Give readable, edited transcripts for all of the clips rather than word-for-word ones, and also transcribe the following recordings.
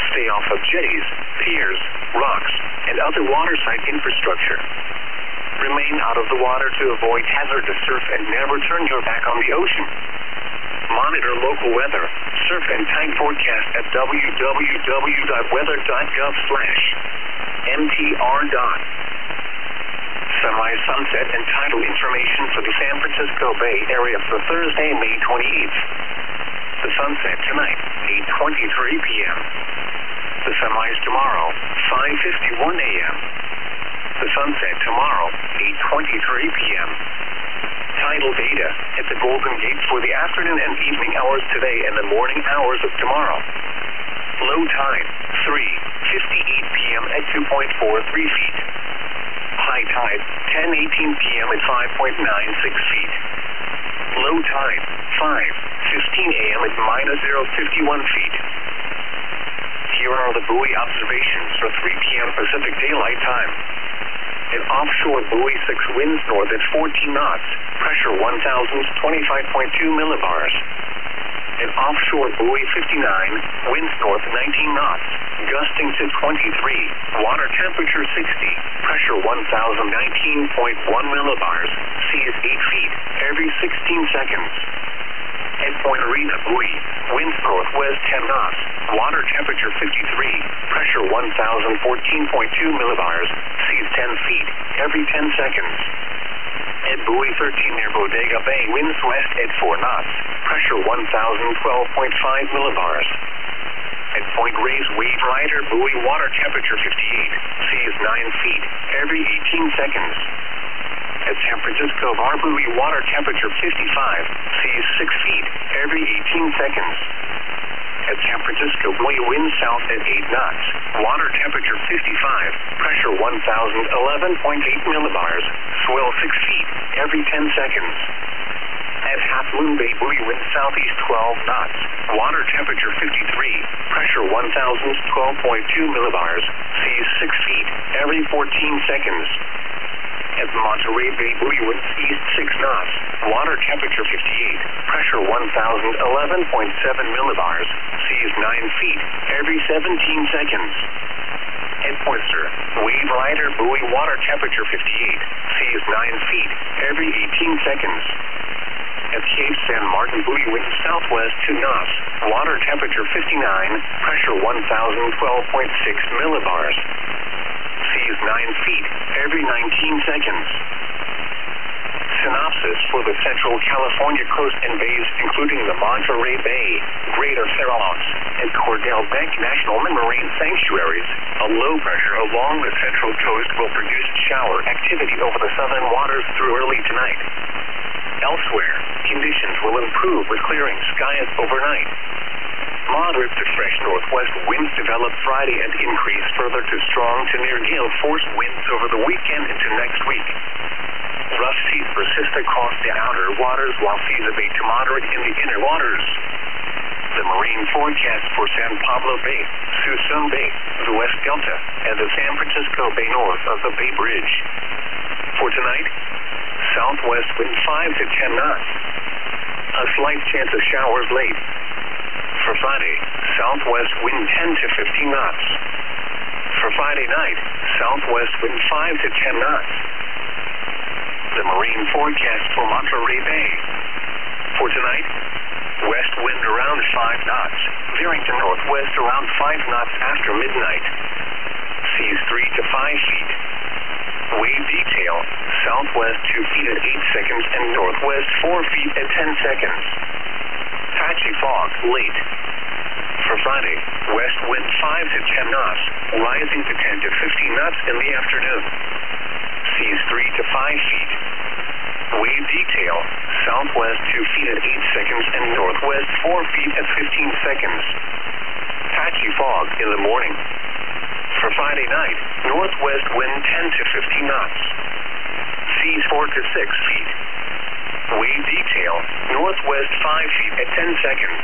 Stay off of jetties, piers, rocks, and other waterside infrastructure. Remain out of the water to avoid hazardous surf and never turn your back on the ocean. Monitor local weather, surf and tide forecast at www.weather.gov/MTR. Sunrise, sunset, and tidal information for the San Francisco Bay Area for Thursday, May 28th. The sunset tonight, 8:23 p.m. The sunrise tomorrow, 5:51 a.m. The sunset tomorrow, 8:23 p.m. Tidal data at the Golden Gate for the afternoon and evening hours today and the morning hours of tomorrow. Low tide, 3:58 p.m. at 2.43 feet. High tide, 10:18 p.m. at 5.96 feet. Low tide, 5:15 a.m. at -0.51 feet. Here are the buoy observations for 3 p.m. Pacific Daylight Time. An offshore buoy 6 winds north at 14 knots, pressure 1,025.2 millibars. An offshore buoy 59, winds north 19 knots, gusting to 23, water temperature 60, pressure 1,019.1 millibars, seas 8 feet, every 16 seconds. At Point Arena buoy, winds northwest 10 knots, water temperature 53, pressure 1,014.2 millibars, seas 10 feet, every 10 seconds. At buoy 13 near Bodega Bay, winds west at 4 knots, pressure 1,012.5 millibars. At Point Reyes Wave Rider buoy, water temperature 58, seas 9 feet, every 18 seconds. At San Francisco Bar buoy, water temperature 55, seas 6 feet, every 18 seconds. At San Francisco buoy, wind south at 8 knots, water temperature 55, pressure 1,011.8 millibars, swell 6 feet, every 10 seconds. At Half Moon Bay buoy, wind southeast 12 knots, water temperature 53, pressure 1,012.2 millibars, seas 6 feet, every 14 seconds. At Monterey Bay buoy, winds east 6 knots, water temperature 58, pressure 1,011.7 millibars, seas 9 feet, every 17 seconds. At Poister, Wave Rider buoy, water temperature 58, seas 9 feet, every 18 seconds. At Cape San Martin buoy, winds southwest 2 knots, water temperature 59, pressure 1,012.6 millibars. Seas 9 feet, every 19 seconds. Synopsis for the Central California coast and bays, including the Monterey Bay, Greater Farallones, and Cordell Bank National Marine Sanctuaries. A low pressure along the central coast will produce shower activity over the southern waters through early tonight. Elsewhere, conditions will improve with clearing skies overnight. Moderate to fresh northwest winds develop Friday and increase further to strong to near gale force winds over the weekend into next week. Rough seas persist across the outer waters while seas abate to moderate in the inner waters. The marine forecast for San Pablo Bay, Suisun Bay, the West Delta, and the San Francisco Bay north of the Bay Bridge. For tonight, southwest wind 5 to 10 knots. A slight chance of showers late. For Friday, southwest wind 10 to 15 knots. For Friday night, southwest wind 5 to 10 knots. The marine forecast for Monterey Bay. For tonight, west wind around 5 knots, veering to northwest around 5 knots after midnight. Seas 3 to 5 feet. Wave detail, southwest 2 feet at 8 seconds and northwest 4 feet at 10 seconds. Patchy fog, late. For Friday, west wind 5 to 10 knots, rising to 10 to 15 knots in the afternoon. Seas 3 to 5 feet. Wave detail, southwest 2 feet at 8 seconds and northwest 4 feet at 15 seconds. Patchy fog in the morning. For Friday night, northwest wind 10 to 15 knots. Seas 4 to 6 feet. Wave detail, northwest 5 feet at 10 seconds.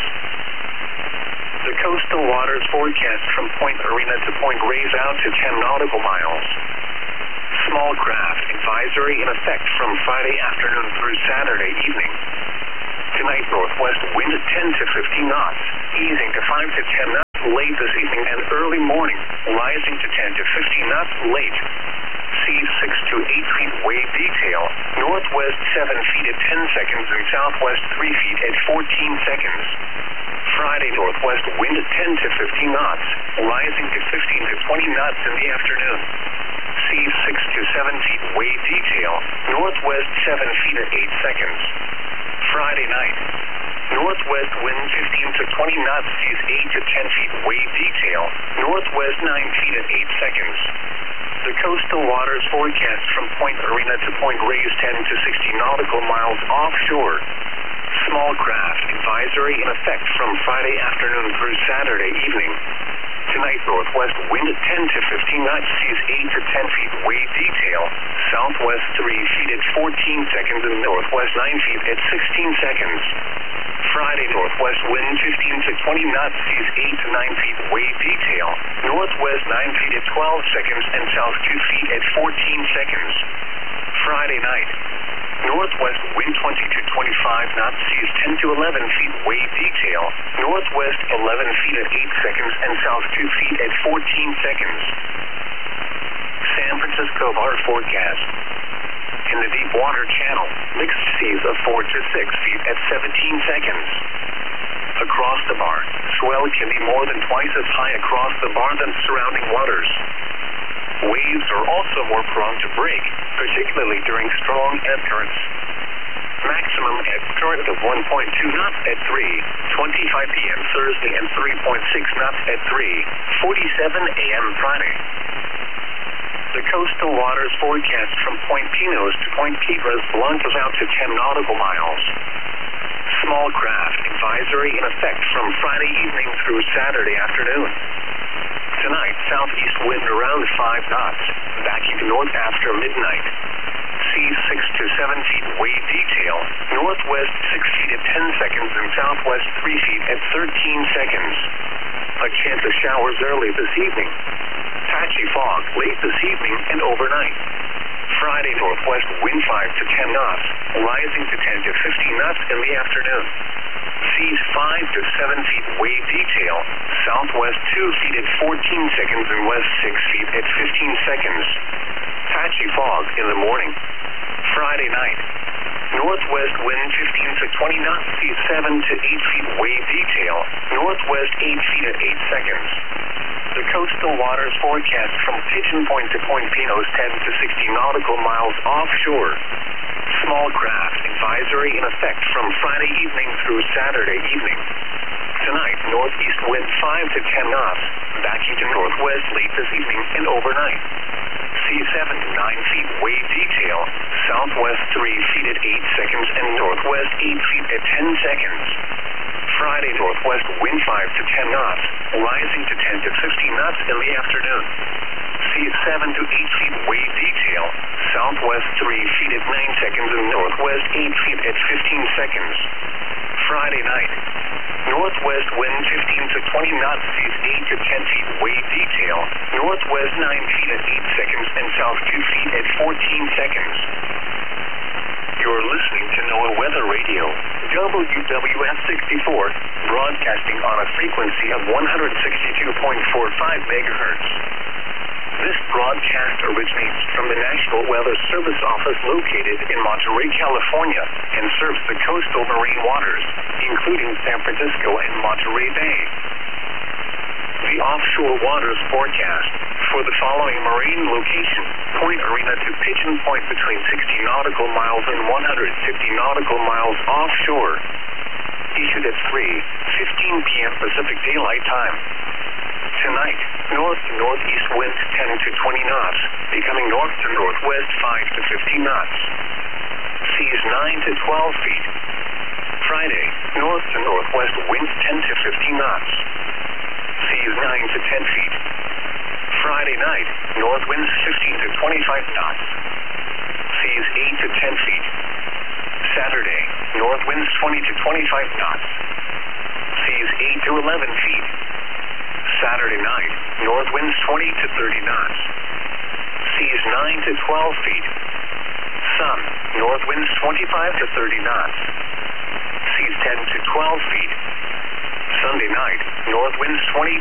The coastal waters forecast from Point Arena to Point Reyes out to 10 nautical miles. Small craft advisory in effect from Friday afternoon through Saturday evening. Tonight, northwest wind 10 to 15 knots, easing to 5 to 10 knots late this evening and early morning, rising to 10 to 15 knots late. Seas 6 to 8 feet wave detail, northwest 7 feet at 10 seconds and southwest 3 feet at 14 seconds. Friday, northwest wind at 10 to 15 knots, rising to 15 to 20 knots in the afternoon. Seas 6 to 7 feet wave detail, northwest 7 feet at 8 seconds. Friday night, northwest wind 15 to 20 knots, seas 8 to 10 feet wave detail, northwest 9 feet at 8 seconds. The coastal waters forecast from Point Arena to Point Reyes 10 to 60 nautical miles offshore. Small craft advisory in effect from Friday afternoon through Saturday evening. Tonight, northwest wind at 10 to 15 knots, seas 8 to 10 feet wave detail, southwest 3 feet at 14 seconds and northwest 9 feet at 16 seconds. Friday, northwest wind 15 to 20 knots, seas 8 to 9 feet wave detail, northwest 9 feet at 12 seconds and south 2 feet at 14 seconds. Friday night, northwest wind 20 to 25 knots, seas 10 to 11 feet wave detail, northwest 11 feet at 8 seconds and south 2 feet at 14 seconds. San Francisco bar forecast. In the deep water channel, mixed seas of 4 to 6 feet at 17 seconds. Across the bar, swell can be more than twice as high across the bar than surrounding waters. Waves are also more prone to break, particularly during strong ebb currents. Maximum ebb current of 1.2 knots at 3:25 p.m. Thursday and 3.6 knots at 3:47 a.m. Friday. The coastal waters forecast from Point Pinos to Point Piedras Blancas out to 10 nautical miles. Small craft advisory in effect from Friday evening through Saturday afternoon. Tonight, southeast wind around 5 knots, backing to north after midnight. Seas 6 to 7 feet wave detail, northwest 6 feet at 10 seconds and southwest 3 feet at 13 seconds. A chance of showers early this evening. Patchy fog late this evening and overnight. Friday, northwest wind 5 to 10 knots, rising to 10 to 15 knots in the afternoon. Seas 5 to 7 feet wave detail, southwest 2 feet at 14 seconds and west 6 feet at 15 seconds. Patchy fog in the morning. Friday night, northwest wind 15 to 20 knots, seas 7 to 8 feet wave detail, northwest 8 feet at 8 seconds. The coastal waters forecast from Pigeon Point to Point Pinos 10 to 60 nautical miles offshore. Small craft advisory in effect from Friday evening through Saturday evening. Tonight, northeast wind 5 to 10 knots, backing to northwest late this evening and overnight. Seas 7 to 9 feet wave detail, southwest 3 feet at 8 seconds and northwest 8 feet at 10 seconds. Friday, northwest wind 5 to 10 knots, rising to 10 to 15 knots in the afternoon. Seas 7 to 8 feet wave detail, southwest 3 feet at 9 seconds and northwest 8 feet at 15 seconds. Friday night, northwest wind 15 to 20 knots, seas 8 to 10 feet wave detail, northwest 9 feet at 8 seconds and south 2 feet at 14 seconds. You're listening to NOAA Weather Radio, WWF 64, broadcasting on a frequency of 162.45 megahertz. This broadcast originates from the National Weather Service Office located in Monterey, California, and serves the coastal marine waters, including San Francisco and Monterey Bay. The offshore waters forecast for the following marine location, Point Arena to Pigeon Point between 60 nautical miles and 150 nautical miles offshore. Issued at 3:15 p.m. Pacific Daylight Time. Tonight, north to northeast wind 10 to 20 knots, becoming north to northwest 5 to 15 knots. Seas 9 to 12 feet. Friday, north to northwest winds 10 to 15 knots. Seas 9 to 10 feet. Friday night, north winds 15 to 25 knots. Seas 8 to 10 feet. Saturday, north winds 20 to 25 knots. Seas 8 to 11 feet. Saturday night, north winds 20 to 30 knots. Seas 9 to 12 feet. Sun, north winds 25 to 30 knots. Seas 10 to 12 feet. Sunday night, north winds 20